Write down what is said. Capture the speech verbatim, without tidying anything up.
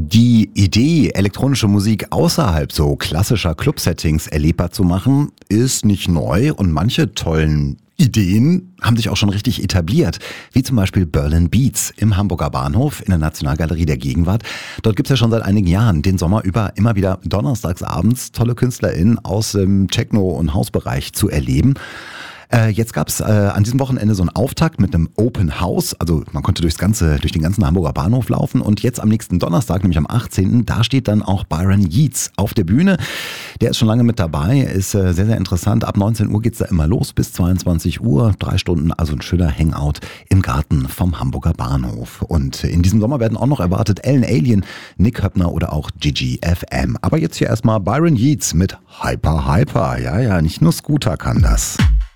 Die Idee, elektronische Musik außerhalb so klassischer Club-Settings erlebbar zu machen, ist nicht neu und manche tollen Ideen haben sich auch schon richtig etabliert, wie zum Beispiel Berlin Beats im Hamburger Bahnhof in der Nationalgalerie der Gegenwart. Dort gibt es ja schon seit einigen Jahren den Sommer über immer wieder donnerstags abends tolle KünstlerInnen aus dem Techno- und Hausbereich zu erleben. Äh, jetzt gab es äh, an diesem Wochenende so einen Auftakt mit einem Open House, also man konnte durchs ganze, durch den ganzen Hamburger Bahnhof laufen und jetzt am nächsten Donnerstag, nämlich am achtzehnten, da steht dann auch Byron Yeats auf der Bühne. Der ist schon lange mit dabei, ist äh, sehr, sehr interessant. Ab neunzehn Uhr geht's da immer los bis zweiundzwanzig Uhr, drei Stunden, also ein schöner Hangout im Garten vom Hamburger Bahnhof. Und in diesem Sommer werden auch noch erwartet Ellen Alien, Nick Höppner oder auch Gigi F M. Aber jetzt hier erstmal Byron Yeats mit Hyper Hyper. Ja, ja, nicht nur Scooter kann das.